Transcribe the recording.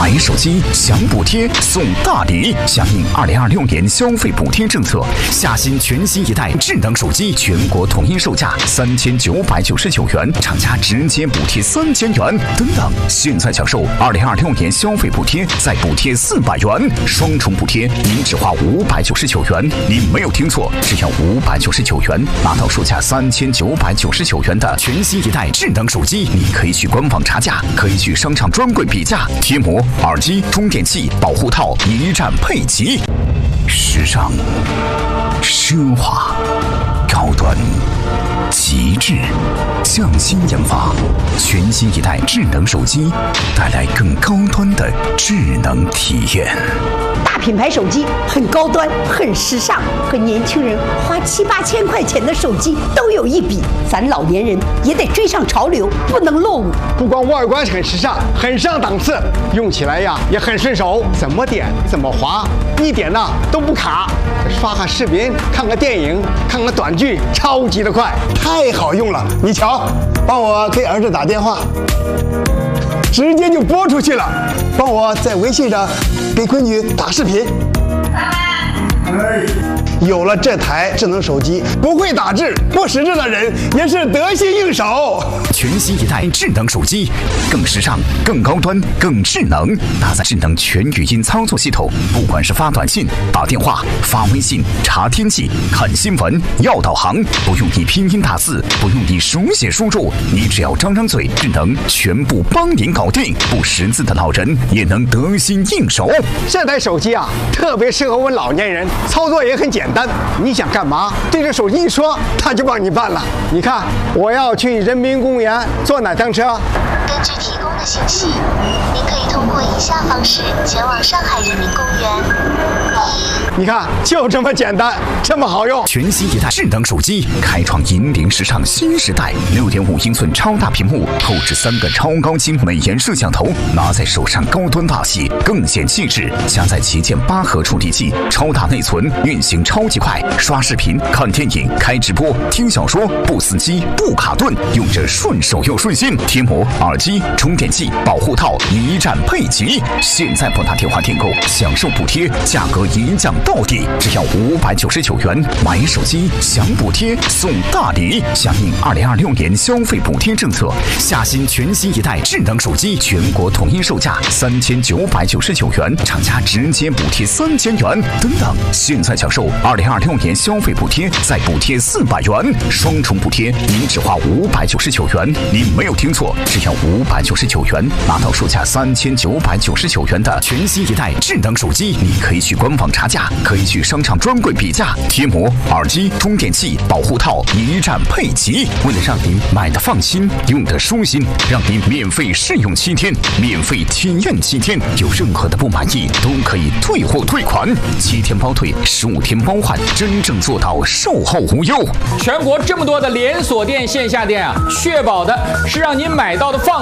买手机享补贴送大礼。响应2026年消费补贴政策，夏新全新一代智能手机全国统一售价3999元，厂家直接补贴3000元。等等，现在享受2026年消费补贴，再补贴400元，双重补贴，您只花599元。你没有听错，只要599元，拿到售价3999元的全新一代智能手机。你可以去官网查价，可以去商场专柜比价，贴膜、耳机、充电器、保护套一站配齐。时尚、奢华、高端、极致，匠心研发，全新一代智能手机，带来更高端的智能体验。 大品牌手机很高端，很时尚，和年轻人花7、8千块钱的手机都有一比。咱老年人也得追上潮流，不能落伍。 不光外观很时尚，很上档次，用起来呀也很顺手，怎么点怎么滑，一点呢都不卡。刷个视频，看个电影，看个短剧，超级的快，太好用了。你瞧，帮我给儿子打电话，直接就拨出去了。帮我在微信上给闺女打视频。有了这台智能手机，不会打字、不识字的人也是得心应手。 全新一代智能手机，更时尚、更高端、更智能，搭载智能全语音操作系统，不管是发短信、打电话、发微信、查天气、看新闻、要导航，不用你拼音打字，不用你手写输入，你只要张张嘴，智能全部帮您搞定。不识字的老人也能得心应手。 这台手机啊，特别适合我们老年人，操作也很简单。你想干嘛，对着手机一说，它就帮你办了。你看，我要去人民公园坐哪趟车？ 根据提供的信息，您可以通过以下方式前往上海人民公园。 你看，就这么简单，这么好用。 全新一代智能手机，开创引领时尚新时代。6.5英寸超大屏幕，后置3个超高清美颜摄像头，拿在手上高端大气，更显气质。加载旗舰8核处理器，超大内存，运行超级快，刷视频、看电影、开直播、听小说，不死机、不卡顿，用着顺手又顺心。贴膜、耳机、充电器、保护套一站配齐。现在拨打电话订购，享受补贴，价格一降到底，只要599元。买手机享补贴送大礼。响应2026年消费补贴政策，夏新全新一代智能手机全国统一售价3999元，厂家直接补贴3000元。等等，现在享受2026年消费补贴，再补贴400元，双重补贴，您只花599元。您没有听错，只要599元，拿到售价3999元的全新一代智能手机。你可以去官网查价，可以去商场专柜比价，贴膜、耳机、充电器、保护套一站配齐。为了让您买的放心，用的舒心，让您免费试用7天，免费体验7天，有任何的不满意都可以退货退款，7天包退，15天包换，真正做到售后无忧。 全国这么多的连锁店、线下店啊，确保的是让您买到的放